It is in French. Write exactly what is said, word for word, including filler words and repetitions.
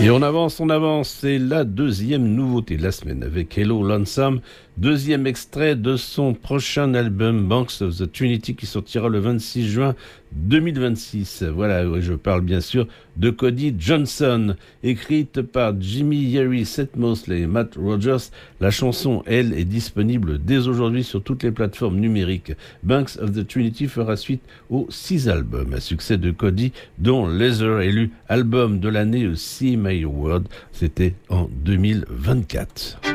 Et on avance, on avance, c'est la deuxième nouveauté de la semaine avec Hello Lonesome, deuxième extrait de son prochain album Banks of the Trinity qui sortira le vingt-six juin deux mille vingt-six. Voilà, je parle bien sûr de Cody Johnson, écrite par Jimmy Yerry, Seth Mosley et Matt Rogers. La chanson, elle, est disponible dès aujourd'hui sur toutes les plateformes numériques. Banks of the Trinity fera suite aux six albums à succès de Cody, dont Leather, élu album de l'année au C M A Award. C'était en deux mille vingt-quatre.